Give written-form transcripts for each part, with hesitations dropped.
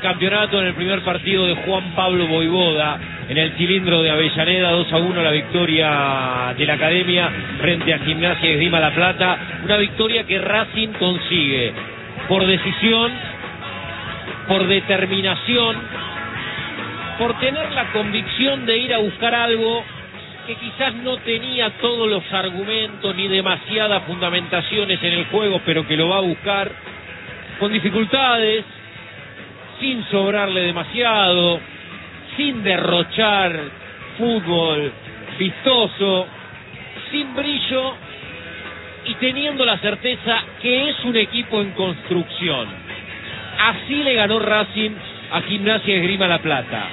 campeonato en el primer partido de Juan Pablo Vojvoda en el cilindro de Avellaneda. 2-1 la victoria de la Academia frente a Gimnasia y Esgrima La Plata. Una victoria que Racing consigue por decisión, por determinación, por tener la convicción de ir a buscar algo que quizás no tenía todos los argumentos ni demasiadas fundamentaciones en el juego, pero que lo va a buscar con dificultades, sin sobrarle demasiado, sin derrochar fútbol vistoso, sin brillo y teniendo la certeza que es un equipo en construcción. Así le ganó Racing a Gimnasia y Esgrima La Plata,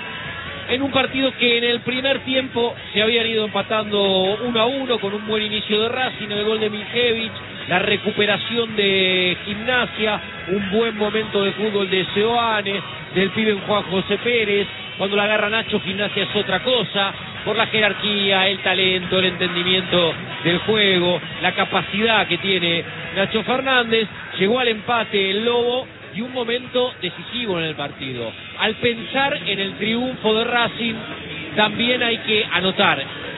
en un partido que en el primer tiempo se habían ido empatando 1-1 con un buen inicio de Racing, el gol de Miljevich, la recuperación de Gimnasia, un buen momento de fútbol de Seoane, del pibe Juan José Pérez. Cuando la agarra Nacho, Gimnasia es otra cosa, por la jerarquía, el talento, el entendimiento del juego, la capacidad que tiene Nacho Fernández. Llegó al empate el Lobo y un momento decisivo en el partido. Al pensar en el triunfo de Racing, también hay que anotar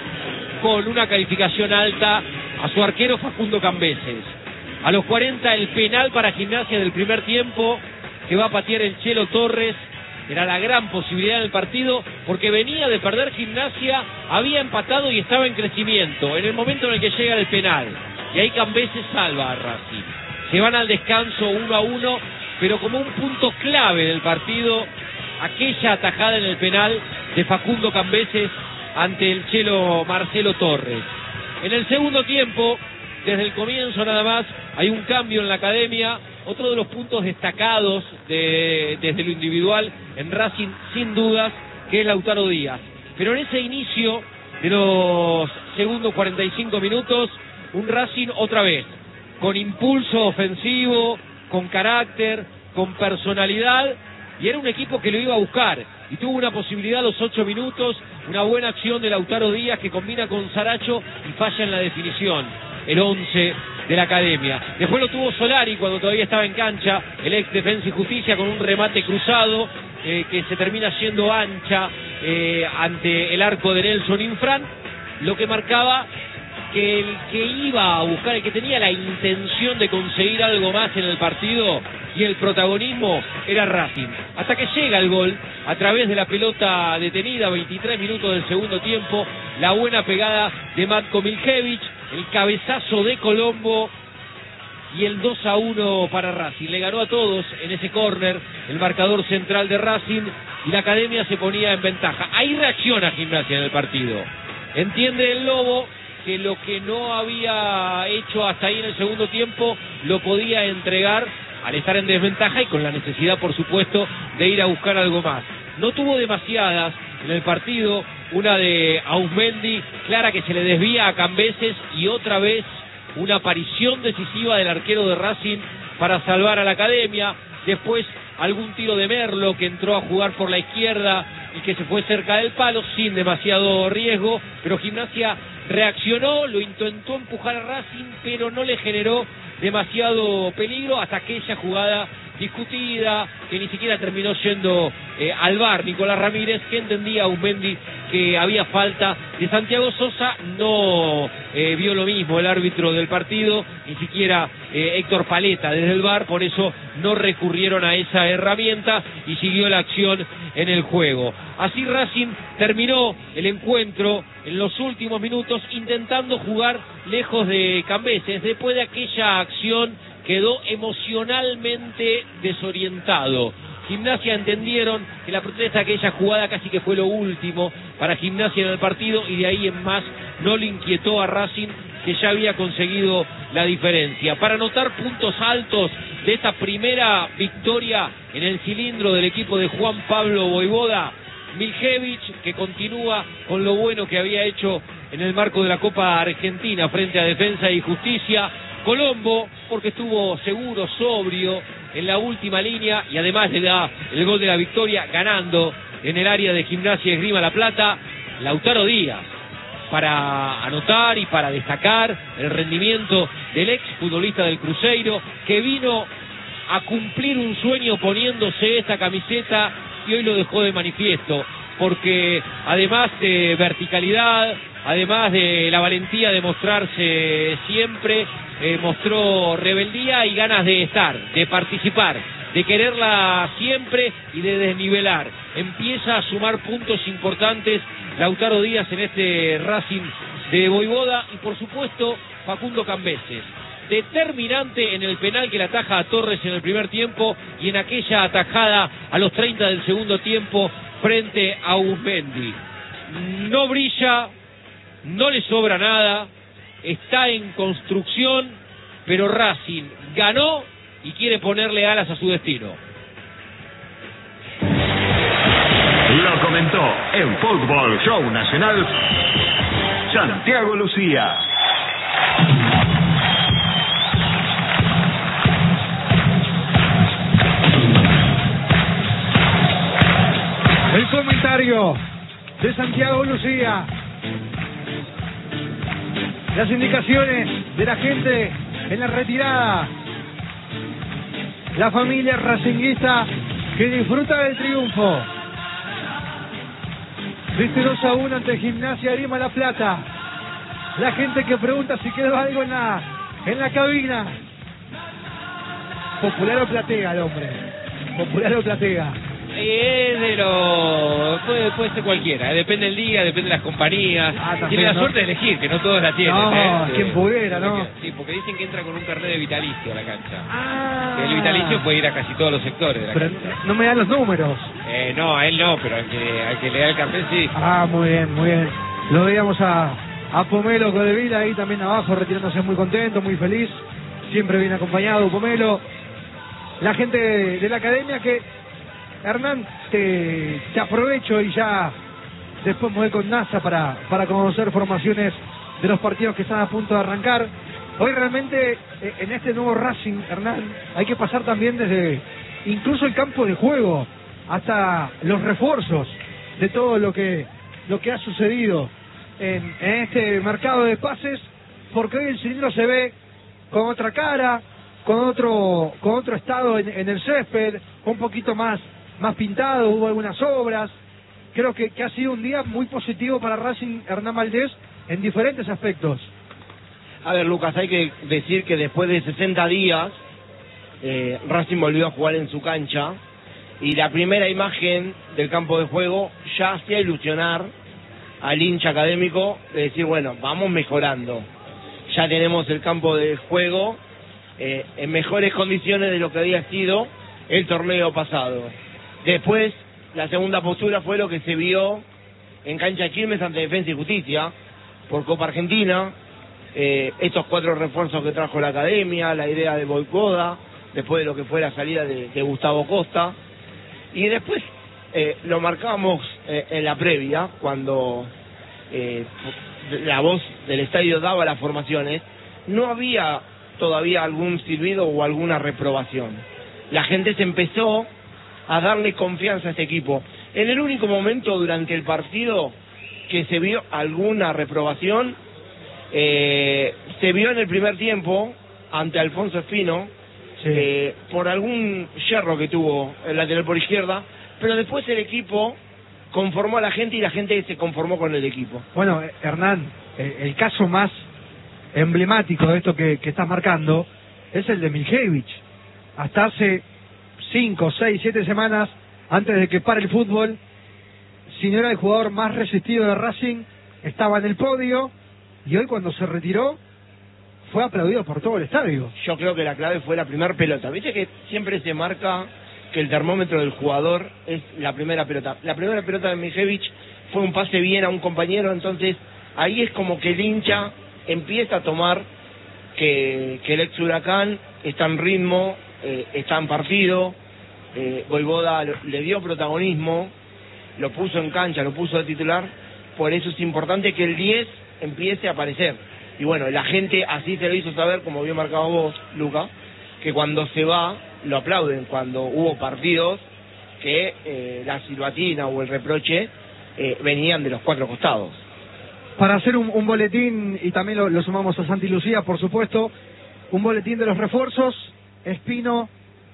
con una calificación alta a su arquero Facundo Cambeses. A los 40 el penal para Gimnasia del primer tiempo, que va a patear el Chelo Torres. Era la gran posibilidad del partido, porque venía de perder Gimnasia, había empatado y estaba en crecimiento. En el momento en el que llega el penal, y ahí Cambeses salva a Racing. Se van al descanso 1-1, pero como un punto clave del partido, aquella atajada en el penal de Facundo Cambeses ante el Chelo Marcelo Torres. En el segundo tiempo, desde el comienzo nada más, hay un cambio en la Academia. Otro de los puntos destacados desde lo individual en Racing, sin dudas, que es Lautaro Díaz. Pero en ese inicio de los segundos 45 minutos, un Racing otra vez, con impulso ofensivo, con carácter, con personalidad, y era un equipo que lo iba a buscar, y tuvo una posibilidad a los 8 minutos, una buena acción de Lautaro Díaz que combina con Saracho y falla en la definición, el 11 de la Academia. Después lo tuvo Solari cuando todavía estaba en cancha, el ex Defensa y Justicia, con un remate cruzado que se termina yendo ancha ante el arco de Nelson Infran, lo que marcaba que el que iba a buscar, el que tenía la intención de conseguir algo más en el partido y el protagonismo, era Racing. Hasta que llega el gol a través de la pelota detenida, 23 minutos del segundo tiempo, la buena pegada de Matko Miljevich, el cabezazo de Colombo y el 2-1 para Racing. Le ganó a todos en ese córner el marcador central de Racing y la Academia se ponía en ventaja. Ahí reacciona Gimnasia en el partido. Entiende el Lobo que lo que no había hecho hasta ahí en el segundo tiempo lo podía entregar al estar en desventaja y con la necesidad, por supuesto, de ir a buscar algo más. No tuvo demasiadas en el partido, una de Auzmendi, clara, que se le desvía a Cambeses, y otra vez una aparición decisiva del arquero de Racing para salvar a la Academia. Después algún tiro de Merlo que entró a jugar por la izquierda y que se fue cerca del palo sin demasiado riesgo, pero Gimnasia reaccionó, lo intentó empujar a Racing, pero no le generó demasiado peligro hasta aquella jugada discutida que ni siquiera terminó yendo al VAR. Nicolás Ramírez, que entendía a Auzmendi que había falta de Santiago Sosa, no vio lo mismo el árbitro del partido, ni siquiera Héctor Paleta desde el VAR, por eso no recurrieron a esa herramienta y siguió la acción en el juego. Así Racing terminó el encuentro en los últimos minutos intentando jugar lejos de Cambeses. Después de aquella acción quedó emocionalmente desorientado. Gimnasia entendieron que la protesta de aquella jugada casi que fue lo último para Gimnasia en el partido, y de ahí en más no le inquietó a Racing, que ya había conseguido la diferencia. Para anotar puntos altos de esta primera victoria en el cilindro del equipo de Juan Pablo Vojvoda, Miljevich, que continúa con lo bueno que había hecho en el marco de la Copa Argentina frente a Defensa y Justicia. Colombo, porque estuvo seguro, sobrio en la última línea, y además le da el gol de la victoria ganando en el área de Gimnasia y Esgrima La Plata. Lautaro Díaz, para anotar y para destacar el rendimiento del ex futbolista del Cruzeiro, que vino a cumplir un sueño poniéndose esta camiseta, y hoy lo dejó de manifiesto, porque además de verticalidad, además de la valentía de mostrarse siempre, mostró rebeldía y ganas de estar, de participar, de quererla siempre y de desnivelar. Empieza a sumar puntos importantes Lautaro Díaz en este Racing de Voivoda, y por supuesto Facundo Cambeses, determinante en el penal que le ataja a Torres en el primer tiempo y en aquella atajada a los 30 del segundo tiempo frente a Uzmendi. No brilla, no le sobra nada, está en construcción, pero Racing ganó y quiere ponerle alas a su destino. Lo comentó en Fútbol Show Nacional Santiago Lucía. El comentario de Santiago Lucía, las indicaciones de la gente en la retirada, la familia racinguista que disfruta del triunfo de este 2-1 ante Gimnasia de Grima La Plata. La gente que pregunta si quedó algo en la cabina. Popular o platea el hombre, popular o platea. Puede ser cualquiera, depende del día, depende de las compañías. Tiene la suerte de elegir, que no todos la tienen. No, quien pudiera, ¿no? Sí, porque dicen que entra con un carnet de vitalicio a la cancha. El vitalicio puede ir a casi todos los sectores de la cancha. No me dan los números. No, a él no, pero al que le da el carnet sí. Muy bien, muy bien. Lo veíamos a Pomelo Codevila ahí también abajo, retirándose muy contento, muy feliz. Siempre bien acompañado Pomelo. La gente de la academia que... Hernán, te aprovecho y ya después me voy con NASA para conocer formaciones de los partidos que están a punto de arrancar. Hoy realmente en este nuevo Racing, Hernán, hay que pasar también desde incluso el campo de juego hasta los refuerzos de todo lo que ha sucedido en este mercado de pases, porque hoy el cilindro se ve con otra cara, con otro estado en el césped, un poquito más pintado, hubo algunas obras. Creo que ha sido un día muy positivo para Racing, Hernán Valdés, en diferentes aspectos. A ver, Lucas, hay que decir que después de 60 días Racing volvió a jugar en su cancha, y la primera imagen del campo de juego ya hacía ilusionar al hincha académico de decir, bueno, vamos mejorando, ya tenemos el campo de juego en mejores condiciones de lo que había sido el torneo pasado. Después, la segunda postura fue lo que se vio en cancha Quilmes ante Defensa y Justicia por Copa Argentina, estos 4 refuerzos que trajo la academia, la idea de Voivoda, después de lo que fue la salida de Gustavo Costa, y después lo marcamos en la previa, cuando la voz del estadio daba las formaciones, no había todavía algún silbido o alguna reprobación. La gente se empezó a darle confianza a este equipo. En el único momento durante el partido que se vio alguna reprobación, se vio en el primer tiempo ante Alfonso Espino, sí, por algún yerro que tuvo el lateral por izquierda, pero después el equipo conformó a la gente y la gente se conformó con el equipo. Bueno, Hernán, el caso más emblemático de esto que estás marcando es el de Miljevich. Hasta hace 5, 6, 7 semanas, antes de que pare el fútbol, si no era el jugador más resistido de Racing, estaba en el podio, y hoy cuando se retiró fue aplaudido por todo el estadio. Yo creo que la clave fue la primera pelota. Viste que siempre se marca que el termómetro del jugador es la primera pelota. La primera pelota de Miljevich fue un pase bien a un compañero, entonces ahí es como que el hincha empieza a tomar que el ex Huracán está en ritmo, está en partido. Voivoda le dio protagonismo, lo puso en cancha, lo puso de titular. Por eso es importante que el 10 empiece a aparecer. Y bueno, la gente así se lo hizo saber, como bien marcado vos, Luca, que cuando se va lo aplauden. Cuando hubo partidos que la silbatina o el reproche venían de los 4 costados. Para hacer un boletín, y también lo sumamos a Santi Lucía, por supuesto, un boletín de los refuerzos: Espino,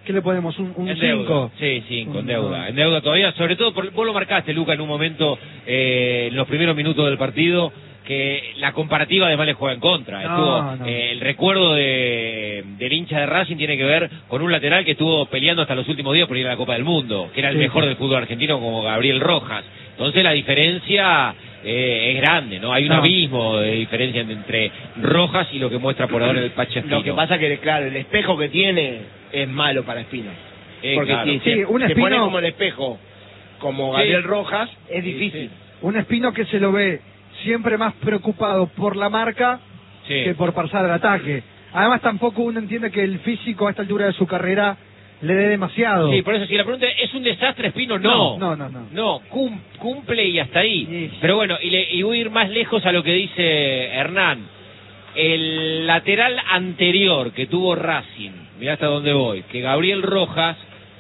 ¿qué le ponemos? ¿Un En deuda. 5? Sí, 5, en deuda. En deuda todavía, sobre todo, vos lo marcaste, Luca, en un momento, en los primeros minutos del partido, que la comparativa además le juega en contra. El recuerdo del hincha de Racing tiene que ver con un lateral que estuvo peleando hasta los últimos días por ir a la Copa del Mundo, que era el mejor del fútbol argentino, como Gabriel Rojas. Entonces la diferencia es grande, ¿no? Hay un abismo de diferencia entre Rojas y lo que muestra por ahora el Pacha Espino. Lo que pasa que, claro, el espejo que tiene es malo para Espino. Porque claro. si un se Espino, pone como el espejo, como Gabriel Rojas, es difícil. Un Espino que se lo ve siempre más preocupado por la marca que por pasar al ataque. Además tampoco uno entiende que el físico a esta altura de su carrera le dé demasiado. Sí, por eso si la pregunta es un desastre Espino, no, cumple y hasta ahí. Sí. Pero bueno, y voy a ir más lejos a lo que dice Hernán. El lateral anterior que tuvo Racing, mirá hasta dónde voy, que Gabriel Rojas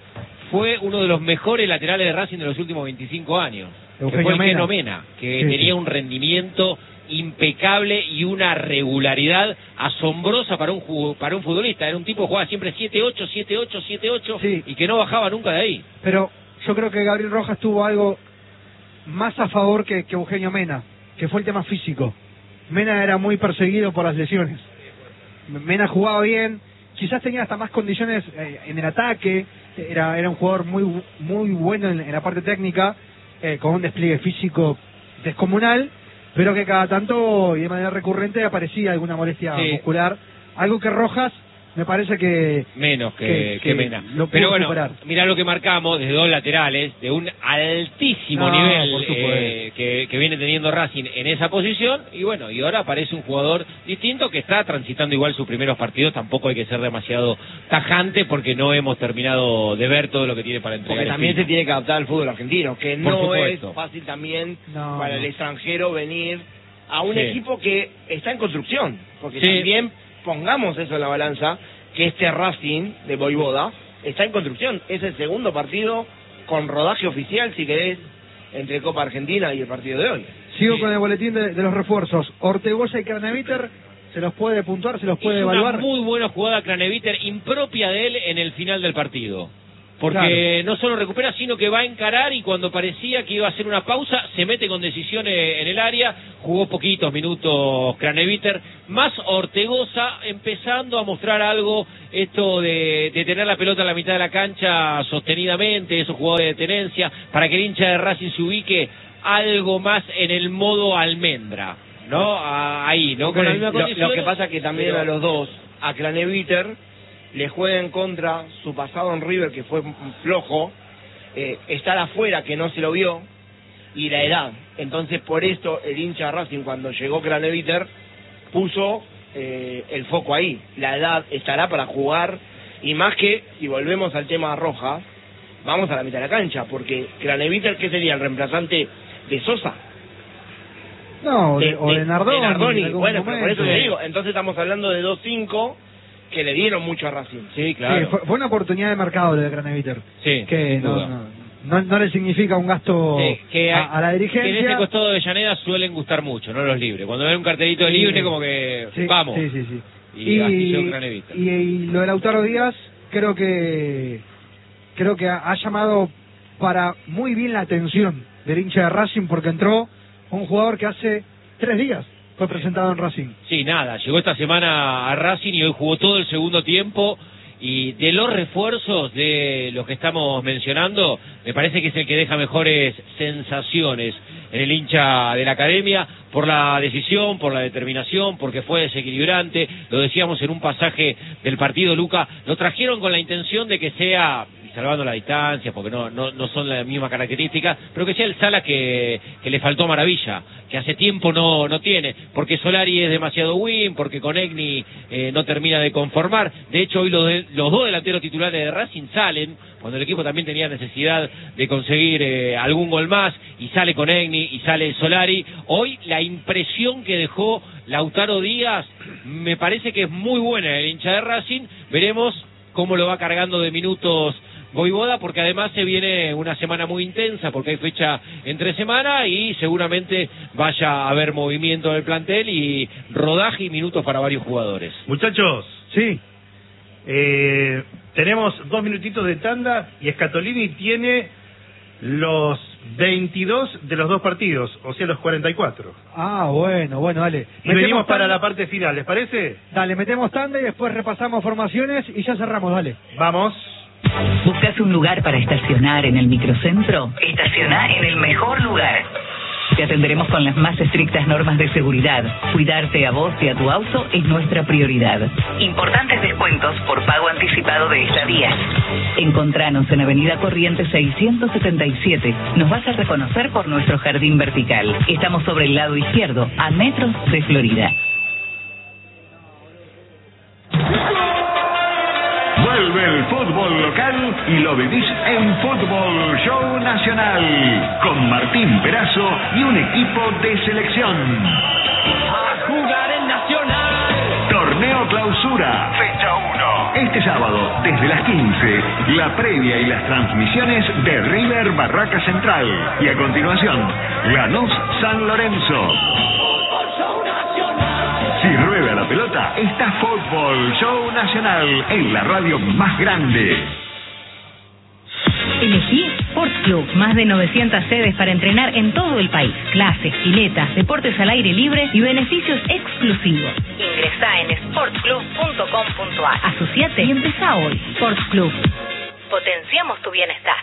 fue uno de los mejores laterales de Racing de los últimos 25 años. Eugenio Mena, que tenía un rendimiento impecable y una regularidad asombrosa para un futbolista. Era un tipo que jugaba siempre 7-8, 7-8, 7-8 y que no bajaba nunca de ahí. Pero yo creo que Gabriel Rojas tuvo algo más a favor que Eugenio Mena, que fue el tema físico. Mena era muy perseguido por las lesiones. Mena jugaba bien, quizás tenía hasta más condiciones en el ataque, era un jugador muy bueno en la parte técnica, con un despliegue físico descomunal, pero que cada tanto y de manera recurrente aparecía alguna molestia muscular, algo que Rojas me parece que menos que Mena. Pero bueno, superar. Mirá lo que marcamos de dos laterales de un altísimo nivel que viene teniendo Racing en esa posición, y bueno, y ahora aparece un jugador distinto que está transitando igual sus primeros partidos. Tampoco hay que ser demasiado tajante porque no hemos terminado de ver todo lo que tiene para entregar. Porque también se tiene que adaptar al fútbol argentino, que no es fácil también para el extranjero venir a un equipo que está en construcción, porque también pongamos eso en la balanza, que este Racing de Voivoda está en construcción. Es el segundo partido con rodaje oficial, si querés, entre Copa Argentina y el partido de hoy. Sigo con el boletín de los refuerzos. Ortegoza y Craneviter, ¿se los puede puntuar, se los puede evaluar? Una muy buena jugada Craneviter, impropia de él en el final del partido. Porque no solo recupera, sino que va a encarar, y cuando parecía que iba a hacer una pausa, se mete con decisión en el área. Jugó poquitos minutos Craneviter, más Ortegoza empezando a mostrar algo, esto de tener la pelota en la mitad de la cancha sostenidamente, esos jugadores de tenencia, para que el hincha de Racing se ubique algo más en el modo almendra, ¿no? Ahí, ¿no? Con la misma condición. Lo que pasa que también a los dos, a Craneviter le juega en contra su pasado en River, que fue flojo, estar afuera, que no se lo vio, y la edad. Entonces, por esto, el hincha de Racing, cuando llegó Craneviter, puso el foco ahí. La edad estará para jugar, y más que, si volvemos al tema Rojas, vamos a la mitad de la cancha, porque Craneviter, ¿qué sería? ¿El reemplazante de Sosa? No, o de Nardoni. Bueno, pero por eso te digo, entonces estamos hablando de 2-5, que le dieron mucho a Racing. Sí, claro. Sí, fue una oportunidad de mercado lo de Craneviter. Sí, que no le significa un gasto a la dirigencia. Que en ese costado de Avellaneda suelen gustar mucho, no los libres. Cuando ven un cartelito de libre, como que vamos. Sí. Y lo de Lautaro Díaz, creo que ha llamado para muy bien la atención del hincha de Racing, porque entró un jugador que hace 3 días fue presentado en Racing. Sí, nada, llegó esta semana a Racing y hoy jugó todo el segundo tiempo. Y de los refuerzos de los que estamos mencionando, me parece que es el que deja mejores sensaciones en el hincha de la academia, por la decisión, por la determinación, porque fue desequilibrante. Lo decíamos en un pasaje del partido, Luca, lo trajeron con la intención de que sea, salvando la distancia, porque no son la misma característica, pero que sea el Salas que le faltó a Maravilla, que hace tiempo no tiene, porque Solari es demasiado win, porque con Egni no termina de conformar. De hecho, hoy los dos delanteros titulares de Racing salen, cuando el equipo también tenía necesidad de conseguir algún gol más, y sale con Egni y sale Solari. Hoy la impresión que dejó Lautaro Díaz me parece que es muy buena en el hincha de Racing. Veremos cómo lo va cargando de minutos Voivoda, porque además se viene una semana muy intensa, porque hay fecha entre semana y seguramente vaya a haber movimiento del plantel y rodaje y minutos para varios jugadores. Muchachos, sí, Tenemos 2 minutitos de tanda y Scatolini tiene los 22 de los 2 partidos, o sea, los 44. Ah, bueno, dale. Y venimos para la parte final, ¿les parece? Dale, metemos tanda y después repasamos formaciones y ya cerramos, dale. Vamos. ¿Buscas un lugar para estacionar en el microcentro? Estaciona en el mejor lugar. Te atenderemos con las más estrictas normas de seguridad. Cuidarte a vos y a tu auto es nuestra prioridad. Importantes descuentos por pago anticipado de estadías. Encontranos en Avenida Corrientes 677. Nos vas a reconocer por nuestro jardín vertical. Estamos sobre el lado izquierdo, a metros de Florida. Vuelve el fútbol local y lo vivís en Fútbol Show Nacional, con Martín Perazo y un equipo de selección. A jugar en Nacional. Torneo Clausura, fecha 1. Este sábado, desde las 15, la previa y las transmisiones de River Barraca Central. Y a continuación, Lanús San Lorenzo. Si rueda la pelota, está Fútbol Show Nacional en la radio más grande. Elegí Sports Club, más de 900 sedes para entrenar en todo el país. Clases, piletas, deportes al aire libre y beneficios exclusivos. Ingresá en sportsclub.com.ar. Asociate y empezá hoy. Sports Club. Potenciamos tu bienestar.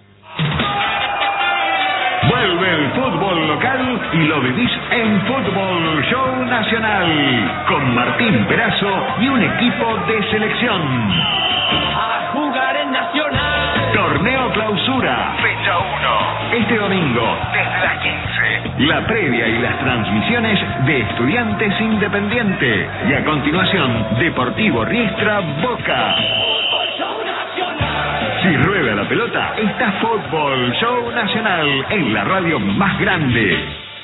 Vuelve el fútbol local y lo vivís en Fútbol Show Nacional, con Martín Perazo y un equipo de selección. A jugar en Nacional. Torneo Clausura, fecha 1. Este domingo, desde las 15. La previa y las transmisiones de Estudiantes Independiente. Y a continuación, Deportivo Riestra Boca. Si rueda la pelota, está Fútbol Show Nacional en la radio más grande.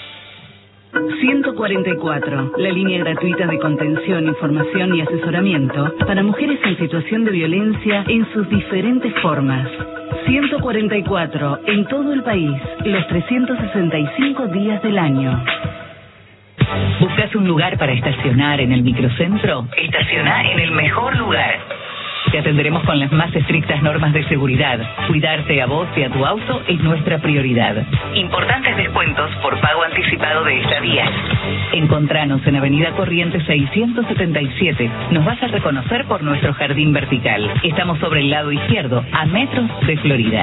144, la línea gratuita de contención, información y asesoramiento para mujeres en situación de violencia en sus diferentes formas. 144, en todo el país, los 365 días del año. ¿Buscas un lugar para estacionar en el microcentro? Estaciona en el mejor lugar. Te atenderemos con las más estrictas normas de seguridad. Cuidarte a vos y a tu auto es nuestra prioridad. Importantes descuentos por pago anticipado de estadías. Encontranos en Avenida Corrientes 677. Nos vas a reconocer por nuestro jardín vertical. Estamos sobre el lado izquierdo, a metros de Florida.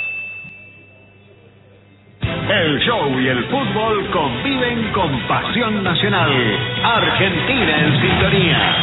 El show y el fútbol conviven con pasión nacional. Argentina en sintonía.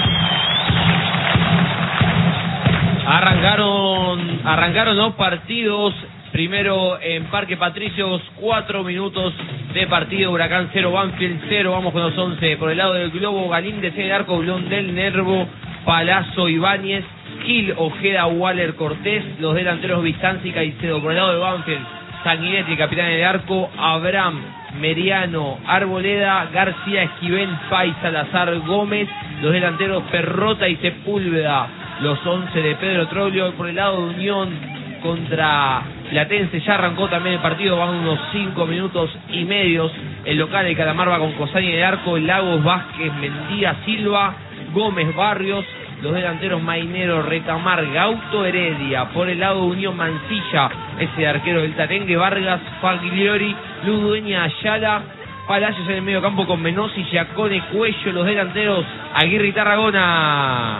Arrancaron 2 partidos. Primero en Parque Patricios, 4 minutos de partido. Huracán 0, Banfield 0. Vamos con los 11. Por el lado del globo, Galíndez en el arco, Blondel, Nervo, Palazzo, Ibáñez, Gil, Ojeda, Waller, Cortés. Los delanteros Vistanzi y Caicedo. Por el lado de Banfield, Sanguinetti, capitán en el arco, Abraham, Meriano, Arboleda, García, Esquivel, Pay, Salazar, Gómez. Los delanteros Perrota y Sepúlveda. Los 11 de Pedro Troglio. Por el lado de Unión contra Platense ya arrancó también el partido, van unos 5 minutos y medios. El local, el Calamar, va con Cosani en el arco, Lagos, Vázquez, Mendía, Silva, Gómez, Barrios. Los delanteros Mainero, Recamar, Gauto, Heredia. Por el lado de Unión, Mancilla, ese arquero del Tarengue, Vargas, Fagliori, Ludueña, Ayala. Palacios en el medio campo con Menossi, Giacone, Cuello. Los delanteros Aguirre y Tarragona.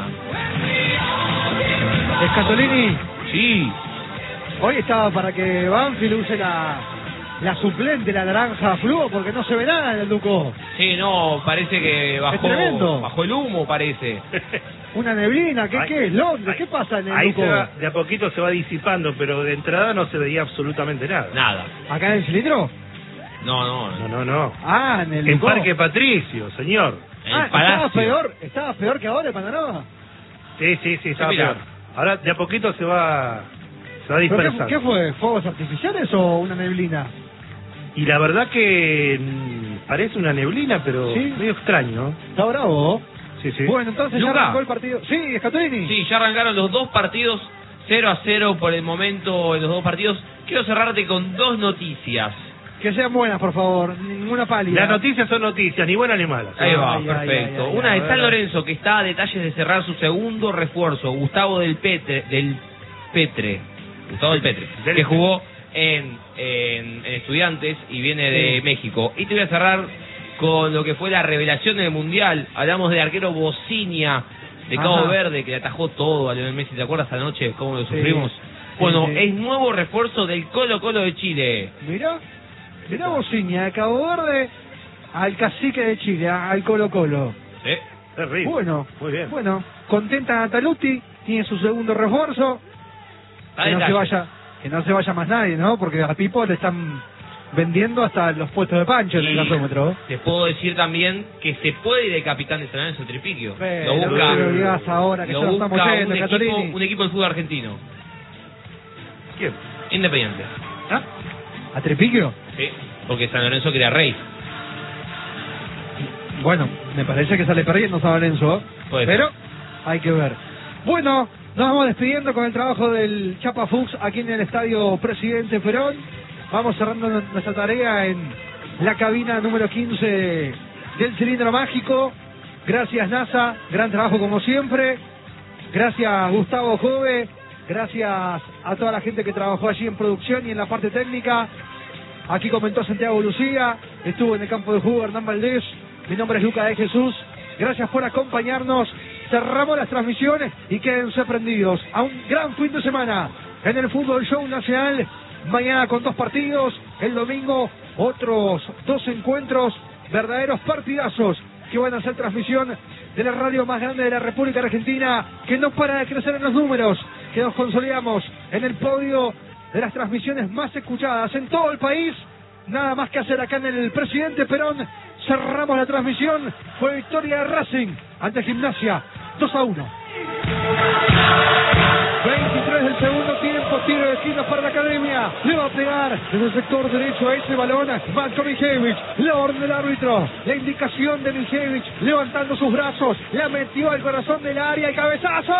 Scatolini. Sí. Hoy estaba para que Banfield use la suplente, la naranja fluo, porque no se ve nada en el Duco. Sí, no, parece que bajó el humo, parece. Una neblina, ¿qué es? ¿Londres? ¿Qué pasa en el Ahí Duco? de a poquito se va disipando, pero de entrada no se veía absolutamente nada. Nada. ¿Acá en el cilindro? No. Ah, en el En Ducó. Parque Patricio, señor. ¿Estaba peor que ahora el panorama? Sí, estaba mira. peor. Ahora de a poquito se va ¿Pero dispersando. qué fue? ¿Fuegos artificiales o una neblina? Y la verdad que parece una neblina, pero ¿Sí? medio extraño. Está bravo. Sí. Bueno, entonces ya Luca. arrancó el partido. Sí, Scatolini. Sí, ya arrancaron los 2 partidos, 0-0 por el momento en los 2 partidos. Quiero cerrarte con 2 noticias. Que sean buenas, por favor, ninguna pálida. Las noticias son noticias, ni buenas ni malas. Ahí va, Ay, perfecto. ay, ay, Una a de ver. San Lorenzo, que está a detalles de cerrar su segundo refuerzo, Gustavo del Petre, que jugó en Estudiantes y viene de México. Y te voy a cerrar con lo que fue la revelación del Mundial. Hablamos del arquero Bocinia de Cabo Ajá. Verde, que le atajó todo a Lionel Messi. ¿Te acuerdas anoche cómo lo Sí. sufrimos? Bueno, Sí. es nuevo refuerzo del Colo-Colo de Chile. Mirá Bocinia, de Cabo Verde al cacique de Chile, al Colo-Colo. Terrible. Bueno, Muy bien. bueno, contenta Nataluti, tiene su segundo refuerzo. A Que no detalle. se vaya más nadie, ¿no? Porque a Pipo le están vendiendo hasta los puestos de pancho en el Y gasómetro. te puedo decir también que se puede ir de capitán de San Lorenzo Tripiquio. Pero, Lo busca, no lo digas ahora, que lo ya lo estamos busca yendo, un equipo Catolini. del fútbol argentino. ¿Quién? Independiente. ¿Ah? ¿A Tripiquio? Sí, porque San Lorenzo quería Rey. Bueno, me parece que sale perdiendo San Lorenzo, Puede pero hay que ver. Bueno, nos vamos despidiendo con el trabajo del Chapa Fuchs aquí en el Estadio Presidente Perón. Vamos cerrando nuestra tarea en la cabina número 15 del Cilindro Mágico. Gracias, NASA, gran trabajo como siempre. Gracias, Gustavo Jove. Gracias a toda la gente que trabajó allí en producción y en la parte técnica. Aquí comentó Santiago Lucía, estuvo en el campo de juego Hernán Valdés. Mi nombre es Lucas de Jesús. Gracias por acompañarnos. Cerramos las transmisiones y quédense prendidos a un gran fin de semana en el Fútbol Show Nacional. Mañana con 2 partidos, el domingo otros 2 encuentros, verdaderos partidazos que van a hacer transmisión de la radio más grande de la República Argentina, que no para de crecer en los números, que nos consolidamos en el podio de las transmisiones más escuchadas en todo el país. Nada más que hacer acá en el Presidente Perón. Cerramos la transmisión. Fue victoria de Racing ante Gimnasia, 2-1. 23 del segundo tiempo, tiro de esquina para la Academia. Le va a pegar desde el sector derecho a ese balón Marco Mijevich. La orden del árbitro, la indicación de Mijevich, levantando sus brazos, la metió al corazón del área y cabezazo.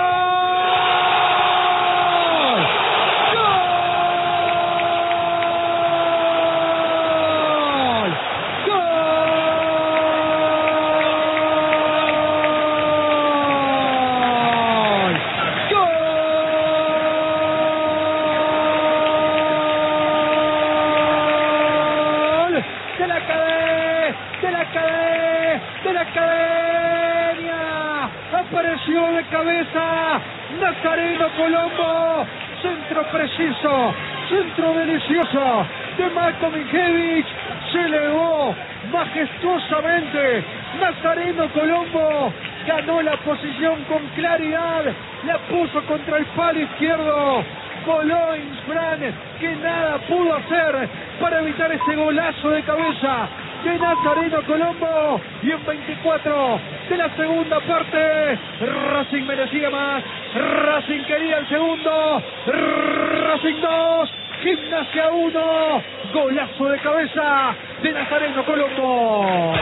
Apareció de cabeza Nazareno Colombo, centro preciso, centro delicioso de Marco Mijevich, se elevó majestuosamente. Nazareno Colombo ganó la posición con claridad, la puso contra el palo izquierdo. Voló Insfran, que nada pudo hacer para evitar ese golazo de cabeza de Nazareno Colombo. Y en 24 de la segunda parte, Racing merecía más, Racing quería el segundo, Racing 2, Gimnasia 1, golazo de cabeza de Nazareno Colombo.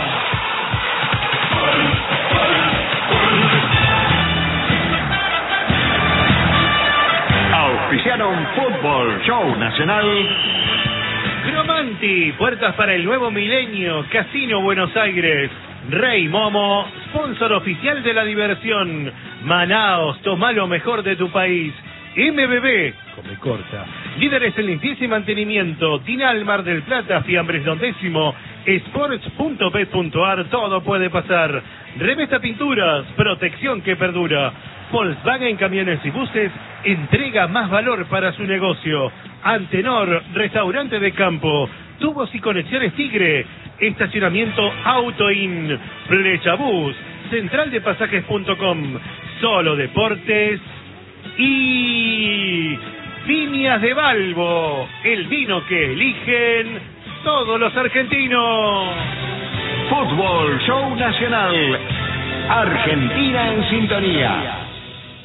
Auspiciaron Fútbol Show Nacional. Gromanti, puertas para el nuevo milenio, Casino Buenos Aires. Rey Momo, sponsor oficial de la diversión. Manaos, toma lo mejor de tu país. MBB, come corta. Líderes en limpieza y mantenimiento. Tinal, Mar del Plata, Fiambres Dondécimo. Sports.bet.ar, todo puede pasar. Revesta Pinturas, protección que perdura. Volkswagen Camiones y Buses entrega más valor para su negocio. Antenor, restaurante de campo. Tubos y conexiones Tigre. Estacionamiento Autoin. Flechabús. Centraldepasajes.com. Solo Deportes. Y Viñas de Balbo, el vino que eligen todos los argentinos. Fútbol Show Nacional. Argentina en sintonía.